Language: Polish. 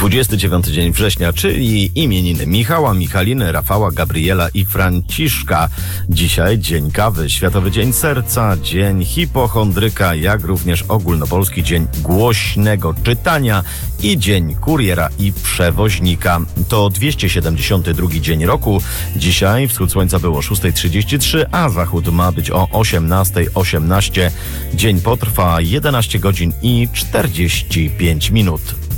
29 dzień września, czyli imieniny Michała, Michaliny, Rafała, Gabriela i Franciszka. Dzisiaj Dzień Kawy, Światowy Dzień Serca, Dzień Hipochondryka, jak również Ogólnopolski Dzień Głośnego Czytania i Dzień Kuriera i Przewoźnika. To 272 dzień roku. Dzisiaj wschód słońca było 6:33, a zachód ma być o 18:18. Dzień potrwa 11 godzin i 45 minut.